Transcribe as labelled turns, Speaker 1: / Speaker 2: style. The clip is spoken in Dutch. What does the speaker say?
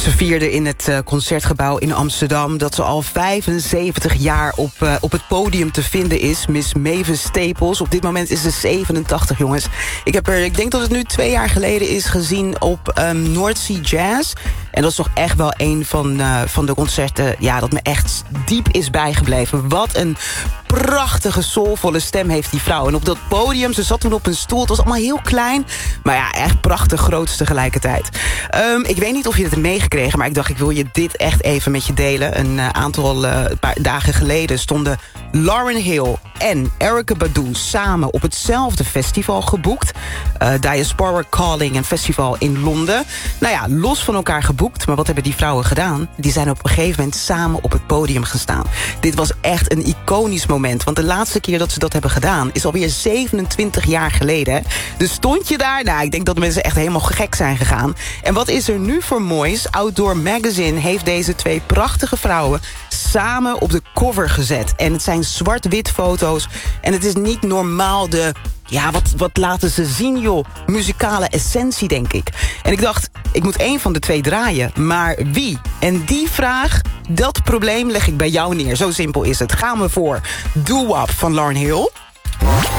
Speaker 1: Ze vierden in het Concertgebouw in Amsterdam dat ze al 75 jaar op het podium te vinden is. Miss Mavis Staples. Op dit moment is ze 87, jongens. Ik denk dat het nu 2 jaar geleden is gezien op North Sea Jazz. En dat is toch echt wel een van de concerten dat me echt diep is bijgebleven. Wat een prachtige, soulvolle stem heeft die vrouw. En op dat podium, ze zat toen op een stoel. Het was allemaal heel klein, maar ja, echt prachtig groot tegelijkertijd. Ik weet niet of je het hebt meegekregen, maar ik dacht, ik wil je dit echt even met je delen. Een paar dagen geleden stonden Lauryn Hill en Erykah Badu samen op hetzelfde festival geboekt. Diaspora Calling, een festival in Londen. Nou ja, los van elkaar geboekt, maar wat hebben die vrouwen gedaan? Die zijn op een gegeven moment samen op het podium gestaan. Dit was echt een iconisch moment, want de laatste keer dat ze dat hebben gedaan is alweer 27 jaar geleden. Dus stond je daar? Nou, ik denk dat de mensen echt helemaal gek zijn gegaan. En wat is er nu voor moois? Outdoor Magazine heeft deze 2 prachtige vrouwen samen op de cover gezet. En het zijn zwart-wit foto's. En het is niet normaal wat laten ze zien, joh? Muzikale essentie, denk ik. En ik dacht, ik moet 1 van de 2 draaien. Maar wie? En die vraag, dat probleem leg ik bij jou neer. Zo simpel is het. Gaan we voor Doo Wop van Lauryn Hill?